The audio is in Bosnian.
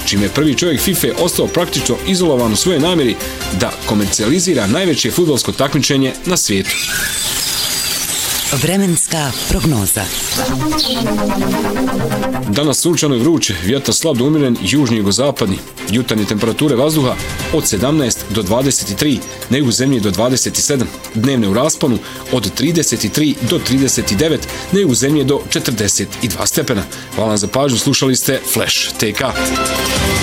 čime je prvi čovjek FIFA ostao praktično izolovan u svojoj namjeri da komercijalizira najveće fudbalsko takmičenje na svijetu. Vremenska prognoza. Danas sunčano i vruće, vjetar slab do umjeren, južni i jugozapadni. Jutarnje temperature vazduha od 17 do 23, na jugu zemlje do 27. Dnevne u rasponu od 33 do 39, na jugu zemlje do 42 stepena. Hvala za pažnju, slušali ste Flash TK.